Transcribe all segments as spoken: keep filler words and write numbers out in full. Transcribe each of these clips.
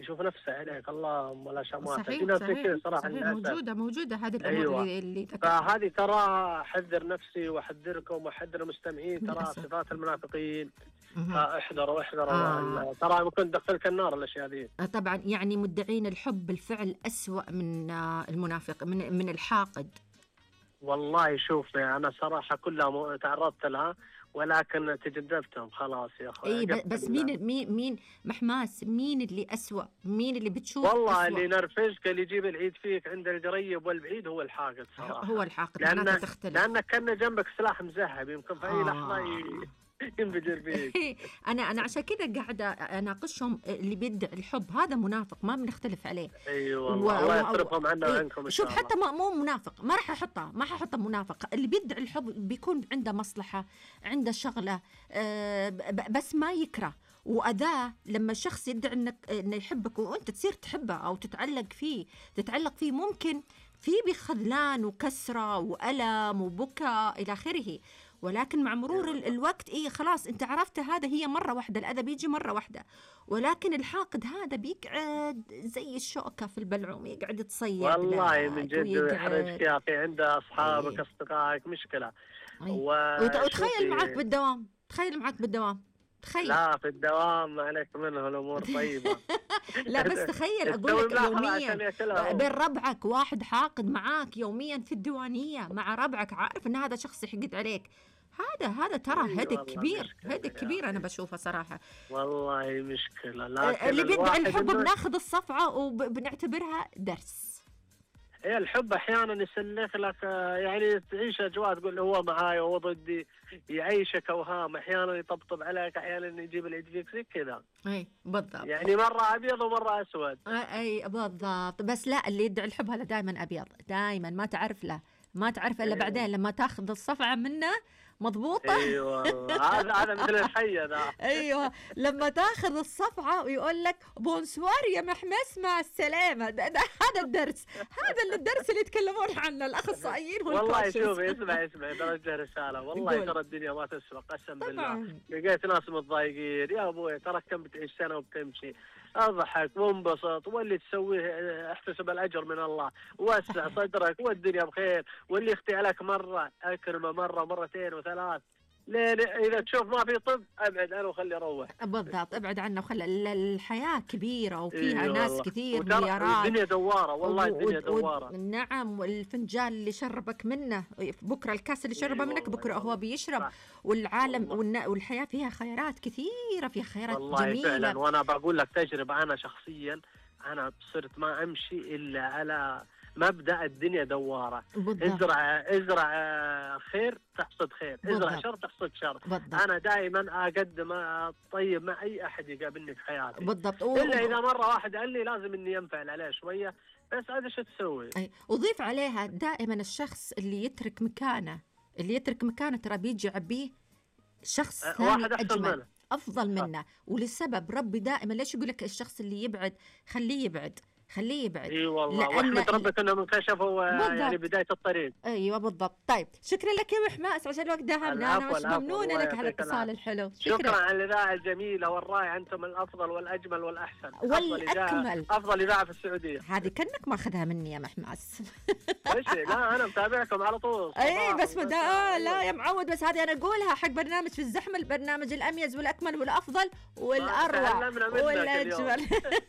يشوف نفسه عليك، اللهم لا شماتة. في صحيح ناس زي صحيح كذا صراحة صحيح، للأسف. موجودة موجودة هذه الأمور أيوه. اللي اللي ذكرتها فهذه ترى أحذر نفسي وأحذركم وأحذر المستمعين، ترى للأسف. صفات المنافقين. مهم. فاحذروا احذروا آه. ال- ترى ممكن تدخلك النار الأشياء ذي. آه، طبعا يعني مدعين الحب بالفعل أسوأ من آه، المنافق، من من الحاقد. والله شوف أنا صراحة كلها م- تعرضت لها، ولكن تجنبتهم خلاص يا أخوي. اي ب- عقبت بس بالله. مين مين مين محماس، مين اللي أسوأ؟ مين اللي بتشوف والله أسوأ؟ اللي ينرفزك، اللي يجيب العيد فيك عند القريب والبعيد هو الحاقد صراحة. هو الحاقد، لأن معناته تختلف. لأنك كان جنبك سلاح مذهب، يمكن في أي لحظة آه. ي- ينفجر فيك. انا انا عشان كذا قاعده اناقشهم. اللي بيدعي الحب هذا منافق، ما بنختلف عليه. ايوه والله، الله يصرفهم عنا إيه، وعنكم ان شوف شاء الله. حتى ما مو منافق، ما راح احطه ما راح احطه منافق. اللي بيدعي الحب بيكون عنده مصلحه، عنده شغله، آه، ب- بس ما يكره. وأداة لما شخص يدعي انك انه يحبك وانت تصير تحبه او تتعلق فيه تتعلق فيه ممكن في بخذلان وكسره والم وبكاء الى اخره. ولكن مع مرور ال- الوقت إيه خلاص أنت عرفت هذا هي مرة واحدة، الأذى بيجي مرة واحدة. ولكن الحاقد هذا بيقعد زي الشوكة في البلعوم، يقعد يتصيد والله لك من جد ويقعد- يحرجك يا اخي عند اصحابك إيه. اصدقائك مشكله. أي. وشوفي- وت- وتخيل معك بالدوام، تخيل معك بالدوام، تخيل. لا في الدوام عليك منه الامور طيبه. لا بس تخيل تسوي أقول لك ملاحظة عشان يوميا ياكلها هو. بين ربعك واحد حاقد معاك يوميا في الديوانية مع ربعك، عارف أن هذا شخص يحقد عليك. هذا هذا ترى إيه هدك والله كبير، مشكلة هدك يا كبير أنا أخي. بشوفه صراحة. والله مشكله. آه، لكن اللي بيدعي الواحد الحب إنه- بناخذ الصفعة وبنعتبرها درس. هي الحب احيانا يسلخ لك، آه، يعني تعيش اجواء تقول هو معاي وهو ضدي، يعيشك اوهام، احيانا يطبطب عليك، احيانا يجيب العيد فيك زي كذا. اي بالضبط. يعني مره ابيض ومره اسود. آه، اي بالضبط. بس لا، اللي يدعي الحب هذا دائما ابيض، دائما ما تعرف له، ما تعرف الا أيوة. بعدين لما تاخذ الصفعة منه مضبوطة. ايوه هذا هذا مثل الحيه ذا. ايوه لما تاخذ الصفعه ويقول لك بونسوار يا محمس مع السلامه. ده ده هذا الدرس، هذا اللي الدرس اللي يتكلمون عنه الاخصائيين والله والكوتشز. شوفي اسمع اسمع توجه رساله، والله قول. ترى الدنيا ما تسبق قسم بالله. طبعا لقيت ناس متضايقين، يا ابوي ترى كم بتعيش سنه وبتمشي، اضحك وانبسط، واللي تسويه احتسب الاجر من الله، وسع صدرك والدنيا بخير، واللي يختي عليك مره اكرمه مره مرتين وثلاث. لين اذا تشوف ما في طب ابعد عنه وخلي يروح. بالضبط، ابعد عنه وخلى ال- الحياه كبيره وفيها إيه ناس والله. كثير وترى مليارات. الدنيا دواره، والله و- الدنيا و- دواره. و- نعم، والفنجان اللي شربك منه بكره، الكاس اللي إيه شربه منك والله بكره هو والله. بيشرب. صح. والعالم والله. والنا- والحياه فيها خيرات كثيره، فيها خيرات والله جميله. فعلا، وانا بقول لك تجربه انا شخصيا، انا صرت ما امشي الا على مبدا الدنيا دواره. بالضبط. ازرع ازرع آه، خير تحصد خير، ازرع بالضبط. شر تحصد شر. بالضبط. انا دائما اقدم طيب مع اي احد يقابلني في حياتي، بالضبط. و- الا اذا مره واحد قال لي لازم اني ينفعل عليه شويه، بس هذا شو تسوي؟ أي. وضيف عليها دائما الشخص اللي يترك مكانه، اللي يترك مكانه ترى بيجي يعبيه شخص أه، ثاني واحد أحسن أجمل منه. أفضل منه. ولسبب ربي دائما ليش يقول لك الشخص اللي يبعد خليه يبعد، خليه يبعد. اي والله، لأن- واحمد ربك انه انكشف هو بالضبط. يعني بدايه الطريق. ايوه بالضبط. طيب شكرا لك يا محماس عشان الوقت دهمنا. انا العفو، مش العفو، ممنونه الله لك هذا يعطيك الاتصال العافية. الحلو. شكرا على الاذاعه الجميله والرائعه، انتم الافضل والاجمل والاحسن. والأكمل. افضل اذاعه افضل اذاعه في السعوديه. هذه كأنك ماخذها مني يا محماس. ايش؟ لا انا متابعكم على طول. اي صباح بس مدا ومساء. آه لا يا معود، بس هذه انا اقولها حق برنامج في الزحمه، البرنامج الاميز والاكمل والافضل والاروع تعلمنا منك والاجمل.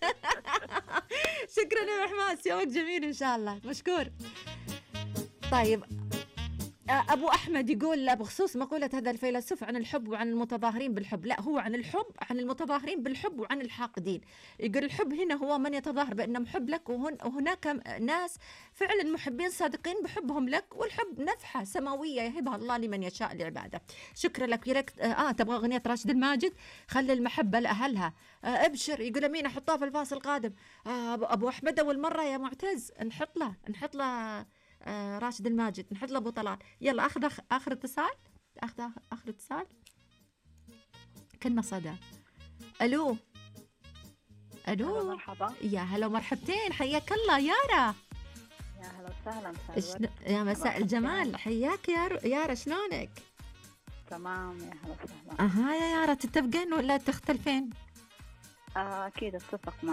شكرا يا محماس، يومك جميل ان شاء الله، مشكور. طيب أبو أحمد يقول بخصوص مقولة هذا الفيلسوف عن الحب وعن المتظاهرين بالحب، لا هو عن الحب، عن المتظاهرين بالحب وعن الحاقدين. يقول الحب هنا هو من يتظاهر بأنه محب لك، وهن وهناك ناس فعلا محبين صادقين بحبهم لك، والحب نفحة سماوية يهبها الله لمن يشاء لعباده. شكرا لك. يرك آه تبغى أغنية راشد الماجد خلي المحبة لأهلها. آه أبشر. يقول أمين أحطها في الفاصل القادم. آه أبو أحمد أول مرة يا معتز نحط له نحط له آه راشد الماجد، نحط له ابو طلال. يلا اخذ أخ... اخر اتصال، اخذ اخر, آخر اتصال. كنا صدى. الو الو مرحبا. يا هلا مرحبتين، حياك الله يارا. يا هلا وسهلا. إشن... يا مساء الجمال، حياك يا ر... يارا شلونك؟ تمام يا هلا وسهلا. اها يا يارا، تتفقين ولا تختلفين؟ آه اكيد اتفق معك.